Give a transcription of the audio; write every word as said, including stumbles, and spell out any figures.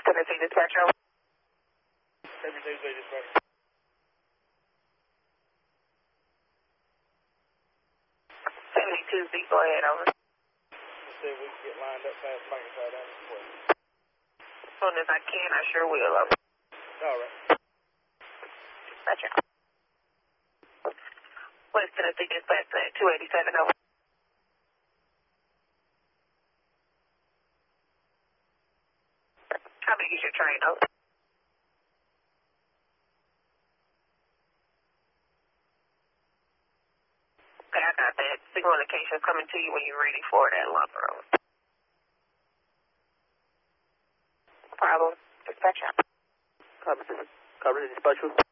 Tennessee Dispatcher. Tennessee Dispatcher. seventy-two Z, go ahead, over. Let's see if we can get lined up past Bankside down this way. As soon as I can, I sure will, over. All right. Dispatcher. West Tennessee Dispatcher at two eighty-seven, over. How big is your train, over? Okay, I got that. Signal indication coming to you when you're ready for that lumber, over. Problem, Dispatcher. Cover, cover, dispatcher.